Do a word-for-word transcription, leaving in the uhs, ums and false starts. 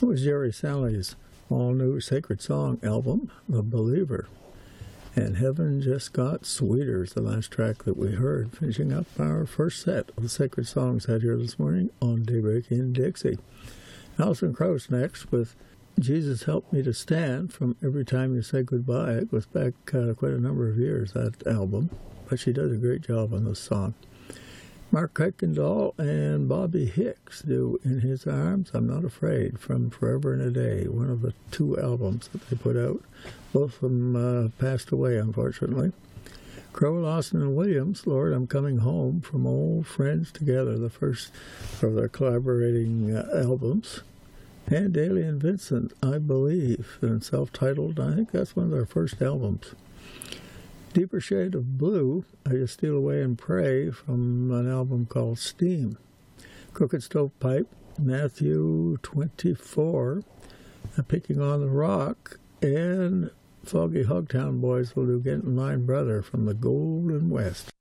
It was Jerry Sally's all-new Sacred Song album, The Believer. And Heaven Just Got Sweeter is the last track that we heard, finishing up our first set of Sacred Songs out here this morning on Daybreak in Dixie. Alison Krauss next with Jesus Help Me to Stand from Every Time You Say Goodbye. It goes back uh, quite a number of years, that album, but she does a great job on this song. Mark Kuykendall and Bobby Hicks do In His Arms, I'm Not Afraid, from Forever and a Day, one of the two albums that they put out. Both of them uh, passed away, unfortunately. Crow, Lawson, and Williams, Lord, I'm Coming Home, from Old Friends Together, the first of their collaborating uh, albums. And Daly and Vincent, I Believe, and self-titled, I think that's one of their first albums. Deeper Shade of Blue, I Just Steal Away and Pray, from an album called Steam. Crooked Stovepipe, Matthew twenty-four, uh, Picking on the Rock, and Foggy Hogtown Boys will do Get in Line Brother from the Golden West.